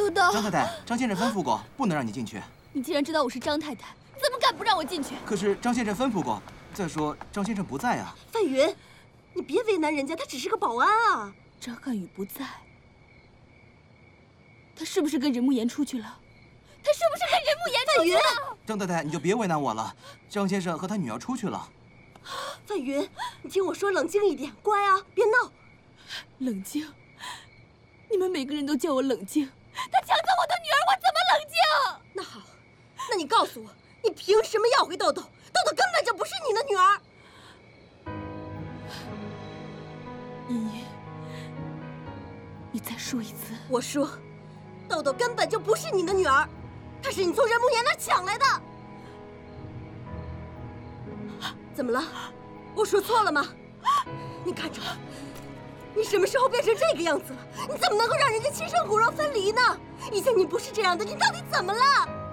豆豆， 张太太，张先生吩咐过，不能让你进去。 你既然知道我是张太太，怎么敢不让我进去？ 可是张先生吩咐过，再说张先生不在啊。 范云，你别为难人家，他只是个保安啊。 张瀚宇不在，他是不是跟任慕言出去了？他是不是跟任慕言出去了？ 张太太，你就别为难我了。张先生和他女儿出去了。 范云，你听我说，冷静一点，乖啊，别闹。 冷静？你们每个人都叫我冷静。他抢走我的女儿，我怎么冷静？ 那好，那你告诉我，你凭什么要回豆豆？豆豆根本就不是你的女儿。 茵茵，你再说一次。 我说，豆豆根本就不是你的女儿，她是你从任慕言那儿抢来的。怎么了？我说错了吗？你看着我，你什么时候变成这个样子了？你怎么能够让人家亲生骨肉分离呢？以前你不是这样的，你到底怎么了？